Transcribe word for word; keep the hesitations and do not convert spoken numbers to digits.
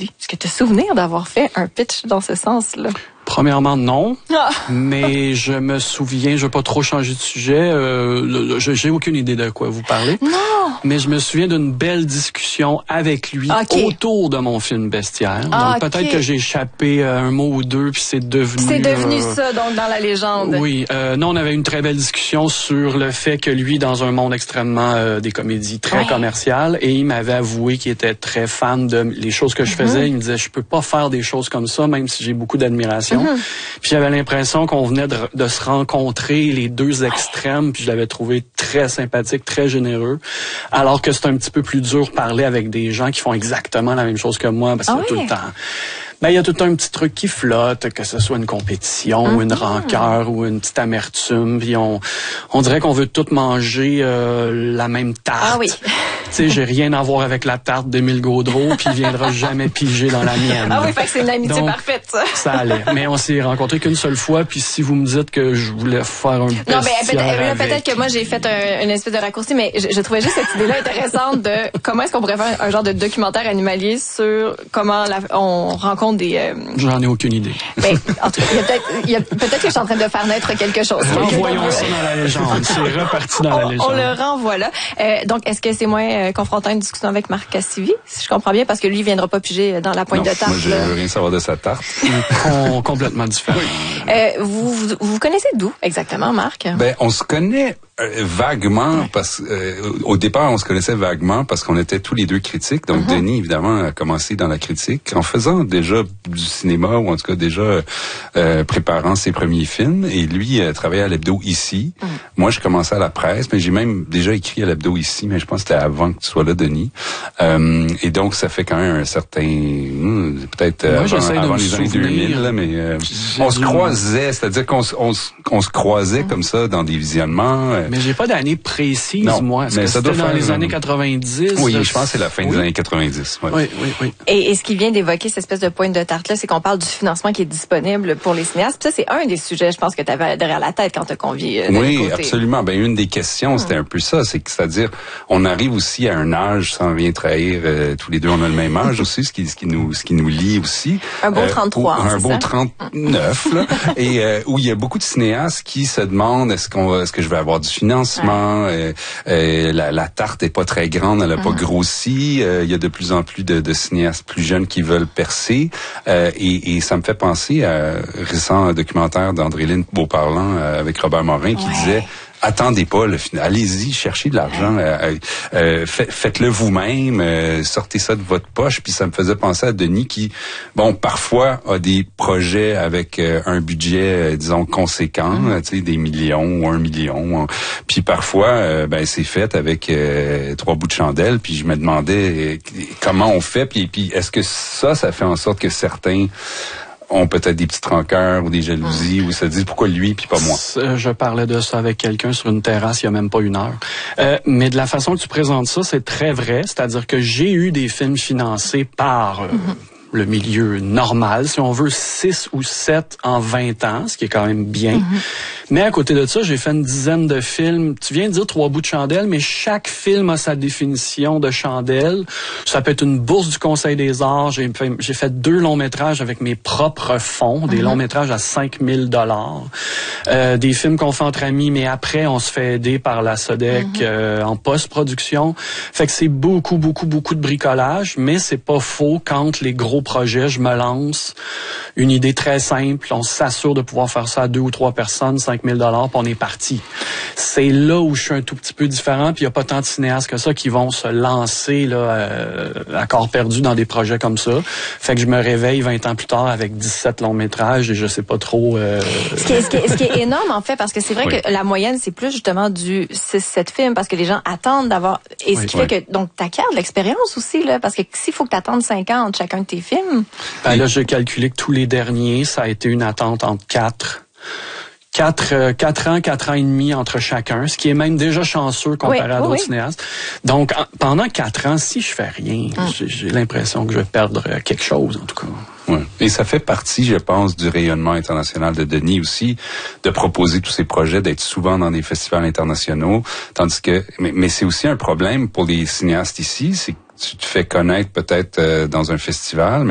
comédie. Est-ce que tu as souvenir d'avoir fait un pitch dans ce sens-là? Premièrement, non. Ah. Mais je me souviens, je vais pas trop changer de sujet. Euh, j'ai aucune idée de quoi vous parlez. Non. Mais je me souviens d'une belle discussion avec lui okay. autour de mon film Bestiaire. Ah, donc peut-être okay. que j'ai échappé un mot ou deux, puis c'est devenu. C'est devenu euh, ça, donc dans la légende. Oui. Euh, non, on avait une très belle discussion sur le fait que lui, dans un monde extrêmement euh, des comédies très ouais. commerciales, et il m'avait avoué qu'il était très fan de les choses que je faisais. Mm-hmm. Il me disait, je peux pas faire des choses comme ça, même si j'ai beaucoup d'admiration. Mm-hmm. Puis j'avais l'impression qu'on venait de, de se rencontrer les deux extrêmes, puis je l'avais trouvé très sympathique, très généreux. Alors que c'est un petit peu plus dur parler avec des gens qui font exactement la même chose que moi, parce que ah, tout oui. le temps. Ben, il y a tout un petit truc qui flotte, que ce soit une compétition, mm-hmm. ou une rancœur, ou une petite amertume, puis on, on dirait qu'on veut tout manger euh, la même tarte. Ah oui. Tu sais, j'ai rien à voir avec la tarte d'Émile Gaudreau, puis il viendra jamais piger dans la mienne. Ah oui, fait que c'est une amitié donc, parfaite, ça. Ça allait. Mais on s'est rencontrés qu'une seule fois, puis si vous me dites que je voulais faire un non, bestiaire mais peut-être, avec... peut-être que moi j'ai fait un, une espèce de raccourci, mais je, je trouvais juste cette idée-là intéressante de comment est-ce qu'on pourrait faire un genre de documentaire animalier sur comment la, on rencontre des... Euh... J'en ai aucune idée. Mais en tout cas, il y a peut-être, il y a peut-être que je suis en train de faire naître quelque chose. Renvoyons ça dans la légende. C'est reparti dans on, la légende. On le renvoie là. Euh, donc, est-ce que c'est moins euh, confrontant une discussion avec Marc Cassivi, si je comprends bien, parce que lui, il viendra pas piger dans la pointe non, de tarte. Moi, je veux rien savoir de sa tarte. Com- complètement différent. Euh, vous, vous, vous connaissez d'où exactement, Marc? Ben, on se connaît euh, vaguement parce euh, au départ, on se connaissait vaguement parce qu'on était tous les deux critiques. Donc, mm-hmm. Denis, évidemment, a commencé dans la critique en faisant déjà du cinéma ou en tout cas déjà euh, préparant ses premiers films. Et lui, euh, travaillait à l'hebdo ici. Mm. Moi, je commençais à la presse, mais j'ai même déjà écrit à l'hebdo ici, mais je pense que c'était avant que tu sois là, Denis. Euh, et donc, ça fait quand même un certain... Hmm, peut-être Moi, avant, avant de les années souvenir. deux mille, là, mais euh, on se croisait, c'est-à-dire qu'on, on, on se croisait mm. comme ça dans des visionnements. Mais j'ai pas d'année précise, non, moi. Est-ce mais que ça c'était doit dans faire, les années quatre-vingt-dix? Oui, là, je pense que c'est la fin oui. des années quatre-vingt-dix. Ouais. Oui, oui, oui. Et, et ce qui vient d'évoquer cette espèce de pointe de tarte-là, c'est qu'on parle du financement qui est disponible pour les cinéastes. Puis ça, c'est un des sujets, je pense, que tu avais derrière la tête quand tu as convié. Euh, oui, côté. Absolument. Ben une des questions, c'était un peu ça, c'est que c'est-à-dire, on arrive aussi à un âge, sans rien trahir, euh, tous les deux, on a le même âge aussi, ce qui, ce qui nous, ce qui nous lie aussi. Un beau trente-trois. Euh, où, un beau ça? trente-neuf, là, et euh, où il y a beaucoup de cinéastes qui se demandent est-ce qu'on, est-ce que je vais avoir du financement, ouais. euh, euh, la, la tarte est pas très grande, elle a mm-hmm. pas grossi, euh, il y a de plus en plus de, de cinéastes plus jeunes qui veulent percer, euh, et, et ça me fait penser à un récent documentaire d'André-Lyne Beauparlant euh, avec Robert Morin qui ouais. disait attendez pas le final, allez-y, cherchez de l'argent, euh, euh, fait, faites-le vous-même, euh, sortez ça de votre poche. Puis ça me faisait penser à Denis qui, bon, parfois a des projets avec euh, un budget, euh, disons, conséquent, mm. tu sais, des millions ou un million. Puis parfois, euh, ben c'est fait avec euh, trois bouts de chandelle. Puis je me demandais euh, comment on fait. Puis, puis est-ce que ça, ça fait en sorte que certains ont peut-être des petites rancœurs ou des jalousies mmh. ou se disent pourquoi lui puis pas moi. Je parlais de ça avec quelqu'un sur une terrasse il y a même pas une heure. Euh, mais de la façon que tu présentes ça, c'est très vrai. C'est-à-dire que j'ai eu des films financés par... Euh, mmh. le milieu normal, si on veut, six ou sept en vingt ans, ce qui est quand même bien. Mm-hmm. Mais à côté de ça, j'ai fait une dizaine de films. Tu viens de dire trois bouts de chandelle, mais chaque film a sa définition de chandelle. Ça peut être une bourse du Conseil des arts. J'ai fait, j'ai fait deux longs métrages avec mes propres fonds, des mm-hmm. longs métrages à cinq mille dollars. Euh, des films qu'on fait entre amis, mais après, on se fait aider par la SODEC mm-hmm. euh, en post-production. Fait que c'est beaucoup, beaucoup, beaucoup de bricolage, mais c'est pas faux quand les gros projet, je me lance, une idée très simple, on s'assure de pouvoir faire ça à deux ou trois personnes, cinq mille dollars, puis on est parti. C'est là où je suis un tout petit peu différent, puis il n'y a pas tant de cinéastes que ça qui vont se lancer là, euh, à corps perdu dans des projets comme ça. Fait que je me réveille vingt ans plus tard avec dix-sept longs métrages et je sais pas trop... Euh... Ce, qui est, ce, qui est, ce qui est énorme, en fait, parce que c'est vrai oui. que la moyenne, c'est plus justement du six sept films, parce que les gens attendent d'avoir... Et ce oui, qui oui. fait que, donc, t'acquiers de l'expérience aussi, là, parce que s'il faut que t'attendes cinq ans entre chacun de tes films, Ben là, j'ai calculé que tous les derniers, ça a été une attente entre quatre. Quatre, euh, quatre ans, quatre ans et demi entre chacun, ce qui est même déjà chanceux comparé oui, à d'autres oui. cinéastes. Donc, en, pendant quatre ans, si je fais rien, hum. j'ai, j'ai l'impression que je vais perdre quelque chose, en tout cas. Ouais. Et ça fait partie, je pense, du rayonnement international de Denis aussi, de proposer tous ces projets, d'être souvent dans des festivals internationaux, tandis que, mais, mais c'est aussi un problème pour les cinéastes ici, c'est que tu te fais connaître peut-être euh, dans un festival,